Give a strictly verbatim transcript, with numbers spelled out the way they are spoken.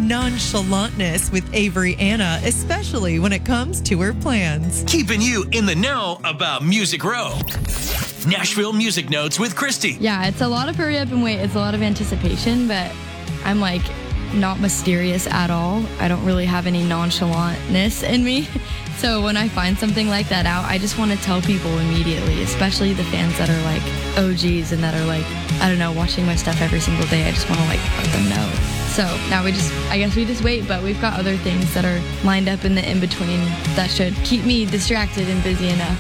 nonchalantness with Avery Anna, especially when it comes to her plans. Keeping you in the know about Music Row. Nashville Music Notes with Christy. Yeah, it's a lot of hurry up and wait. It's a lot of anticipation, but I'm like not mysterious at all. I don't really have any nonchalantness in me. So when I find something like that out, I just want to tell people immediately, especially the fans that are like O Gs and that are like, I don't know, watching my stuff every single day. I just want to like let them know. So now we just, I guess we just wait, but we've got other things that are lined up in the in-between that should keep me distracted and busy enough.